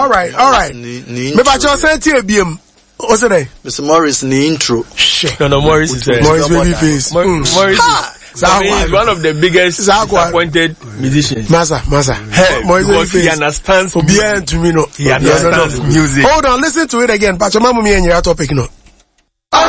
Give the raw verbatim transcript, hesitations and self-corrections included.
all right, all right. Me back your senti A B M. What's it? Mister Morris ni intro. No, no, Morris is uh, Morris baby face. Morris, Morris is, I mean, he's one of the biggest disappointed musicians. Massa, Massa. Hey, because he understands. He understands music. Hold on, listen to it again. But your mama me and your topic, no.